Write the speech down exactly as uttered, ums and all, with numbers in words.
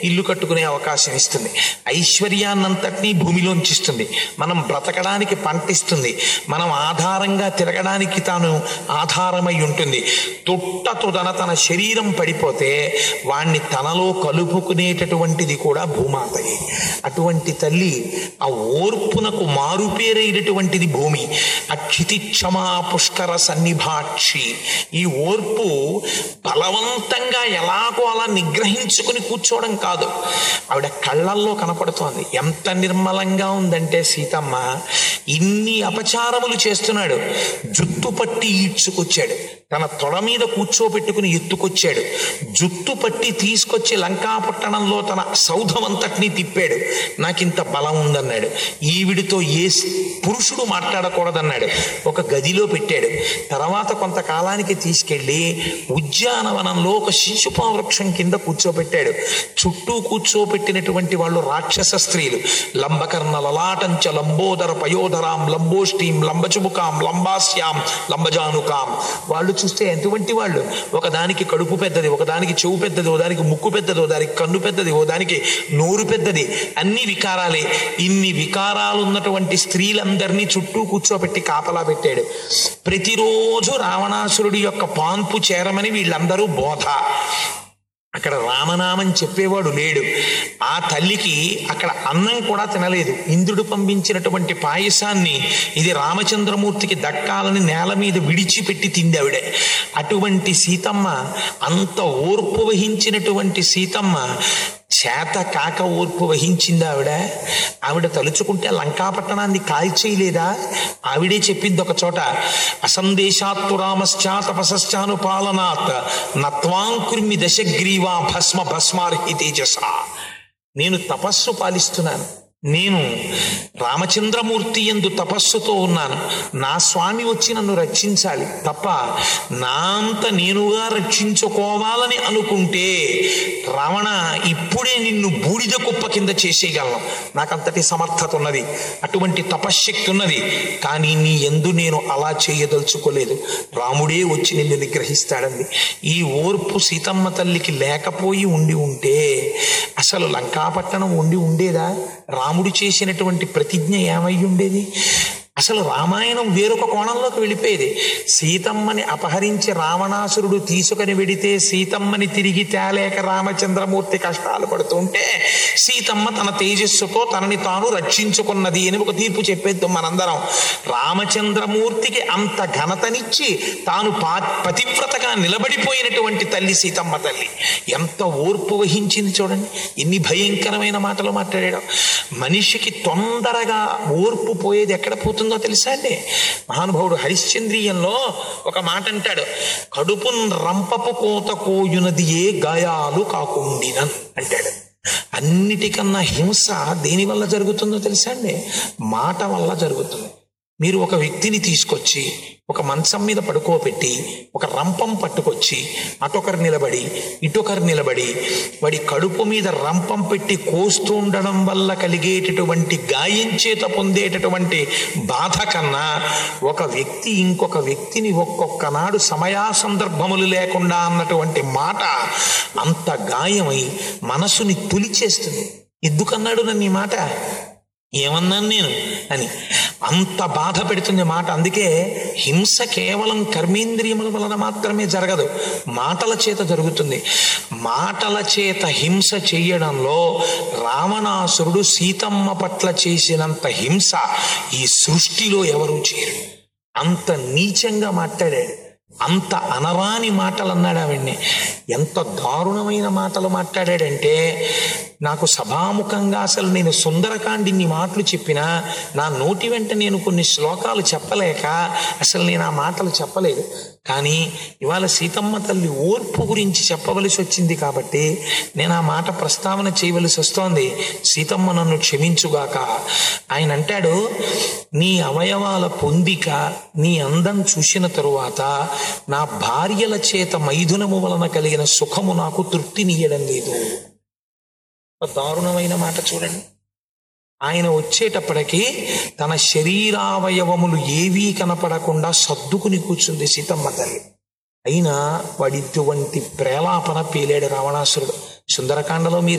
ఇల్లు కట్టుకునే అవకాశం ఇస్తుంది, ఐశ్వర్యాన్నంతటినీ భూమిలోంచిస్తుంది, మనం బ్రతకడానికి పంటిస్తుంది, మనం ఆధారంగా తిరగడానికి తాను ఆధారమై ఉంటుంది. తొట్ట తొదన తన శరీరం పడిపోతే వాణ్ణి తనలో కలుపుకునేటటువంటిది కూడా భూమాతయే. అటువంటి తల్లి, ఆ ఓర్పునకు మారుపేరైనటువంటిది భూమి. అక్షితిక్షమా పుష్కర సన్నిభాక్షి. ఈ ఓర్పు బలవంతంగా ఎలాగో అలా నిగ్రహించుకుని కూర్చోవడం కాదు, ఆవిడ కళ్ళల్లో కనపడుతోంది. ఎంత నిర్మలంగా ఉందంటే సీతమ్మ, ఇన్ని అపచారములు చేస్తున్నాడు, జుట్టు పట్టి ఈడ్చుకొచ్చాడు, తన తొడ మీద కూర్చోబెట్టుకుని ఎత్తుకొచ్చాడు, జుట్టు పట్టి తీసుకొచ్చి లంకాపట్టణంలో తన సౌధం అంతటినీ తిప్పాడు, నాకింత బలం ఉందన్నాడు. ఈవిడితో ఏ పురుషుడు మాట్లాడకూడదన్నాడు, ఒక గదిలో పెట్టాడు. తర్వాత కొంతకాలానికి తీసుకెళ్ళి ఉద్యానవనంలో ఒక శిశుపా వృక్షం కింద కూర్చోబెట్టాడు. చుట్టూ కూర్చోబెట్టినటువంటి వాళ్ళు రాక్షస స్త్రీలు. లంబకర్ణ లలాటంచ లంబోదర పయోధరాం లంబోష్ఠీం లంబచుముకాం లంబాస్యాం లంబజానుకాం. వాళ్ళు చూస్తే ఎంతవంటి వాళ్ళు, ఒకదానికి కడుపు పెద్దది, ఒకదానికి చెవు పెద్దది, ఓదానికి ముక్కు పెద్దది, ఓదానికి కన్ను పెద్దది, ఓదానికి నోరు పెద్దది, అన్ని వికారాలే. ఇన్ని వికారాలు ఉన్నటువంటి స్త్రీలందరినీ చుట్టూ కూర్చోబెట్టి కాపలా పెట్టాడు. ప్రతిరోజు రావణాసురుడి యొక్క పాన్పు చేరమని వీళ్ళందరూ బోధ. అక్కడ రామనామం చెప్పేవాడు లేడు. ఆ తల్లికి అక్కడ అన్నం కూడా తినలేదు. ఇంద్రుడు పంపించినటువంటి పాయసాన్ని ఇది రామచంద్రమూర్తికి దక్కాలని నేల మీద విడిచిపెట్టి తింది ఆవిడే. అటువంటి సీతమ్మ, అంత ఓర్పు వహించినటువంటి సీతమ్మ చేత కాక ఓర్పు వహించింది ఆవిడ. ఆవిడ తలుచుకుంటే లంకాపట్టణాన్ని కాల్చేయలేదా? ఆవిడే చెప్పింది ఒక చోట, అసందేశాత్తు రామశ్చా తపసశ్చాను పాలనాత్ నత్వాంకుర్మి దశగ్రీవా భస్మ భస్మార్హి తేజస. నేను తపస్సు పాలిస్తున్నాను, నేను రామచంద్రమూర్తి యందు తపస్సుతో ఉన్నాను, నా స్వామి వచ్చి నన్ను రక్షించాలి తప్ప నా అంత నేనుగా రక్షించుకోవాలని అనుకుంటే రావణ ఇప్పుడే నిన్ను బూడిద కుప్ప కింద చేసేయగలను, నాకంతటి సమర్థత ఉన్నది, అటువంటి తపశ్శక్తి ఉన్నది. కానీ నీ యందు నేను అలా చేయదలుచుకోలేదు, రాముడే వచ్చి నిన్ను నిగ్రహిస్తాడంది. ఈ ఓర్పు సీతమ్మ తల్లికి లేకపోయి ఉండి ఉంటే అసలు లంకాపట్టణం ఉండి ఉండేదా? రాముడు చేసినటువంటి ప్రతిజ్ఞ ఏమై ఉండేది? అసలు రామాయణం వేరొక కోణంలోకి వెళ్ళిపోయేది. సీతమ్మని అపహరించి రావణాసురుడు తీసుకుని వెడితే సీతమ్మని తిరిగి తేలేక రామచంద్రమూర్తి కష్టాలు పడుతుంటే సీతమ్మ తన తేజస్సుతో తనని తాను రక్షించుకున్నది అని ఒక తీర్పు చెప్పేద్దాం మనందరం. రామచంద్రమూర్తికి అంత ఘనతనిచ్చి తాను పా పతివ్రతగా నిలబడిపోయినటువంటి తల్లి సీతమ్మ తల్లి ఎంత ఓర్పు వహించింది చూడండి. ఎన్ని భయంకరమైన మాటలు మాట్లాడాడు. మనిషికి తొందరగా ఓర్పు పోయేది ఎక్కడ పోతుందో తెలుసా అండి? మహానుభావుడు హరిశ్చంద్రీయంలో ఒక మాట అంటాడు, కడుపున్ రంపపు కోత కోయునది ఏ గాయాలు కాకుండినన్ అంటాడు. అన్నిటికన్నా హింస దేని వల్ల జరుగుతుందో తెలుసా అండి? మాట వల్ల జరుగుతుంది. మీరు ఒక వ్యక్తిని తీసుకొచ్చి ఒక మంచం మీద పడుకోబెట్టి ఒక రంపం పట్టుకొచ్చి అటొకరు నిలబడి ఇటొకరు నిలబడి వాడి కడుపు మీద రంపం పెట్టి కోస్తూ ఉండడం వల్ల కలిగేటటువంటి గాయం చేత పొందేటటువంటి బాధ కన్నా ఒక వ్యక్తి ఇంకొక వ్యక్తిని ఒక్కొక్క నాడు సమయా సందర్భములు లేకుండా అన్నటువంటి మాట అంత గాయమై మనసుని తులిచేస్తుంది. ఎందుకన్నాడు నన్ను ఈ మాట, ఏమన్నాను నేను అని అంత బాధ పెడుతుంది మాట. అందుకే హింస కేవలం కర్మేంద్రియముల వలన మాత్రమే జరగదు, మాటల చేత జరుగుతుంది. మాటల చేత హింస చేయడంలో రావణాసురుడు సీతమ్మ పట్ల చేసినంత హింస ఈ సృష్టిలో ఎవరూ చేయరు. అంత నీచంగా మాట్లాడాడు, అంత అనరాని మాటలు అన్నాడు ఆవిడ్ని. ఎంత దారుణమైన మాటలు మాట్లాడాడంటే నాకు సభాముఖంగా అసలు నేను సుందరకాండిన్ని మాటలు చెప్పినా నా నోటి వెంట నేను కొన్ని శ్లోకాలు చెప్పలేక అసలు నేను ఆ మాటలు చెప్పలేదు. కానీ ఇవాళ సీతమ్మ తల్లి ఓర్పు గురించి చెప్పవలసి వచ్చింది కాబట్టి నేను ఆ మాట ప్రస్తావన చేయవలసి వస్తోంది. సీతమ్మ నన్ను క్షమించుగాక. ఆయన అంటాడు, నీ అవయవాల పొందిక నీ అందం చూసిన తరువాత నా భార్యల చేత మైథునము వలన కలిగిన సుఖము నాకు తృప్తినియడం లేదు. దారుణమైన మాట చూడండి. ఆయన వచ్చేటప్పటికి తన శరీరావయవములు ఏవీ కనపడకుండా సర్దుకుని కూర్చుంది సీతమ్మ తల్లి. అయినా వాడిటువంటి ప్రేలాపన పేలాడు రావణాసురుడు. సుందరకాండలో మీరు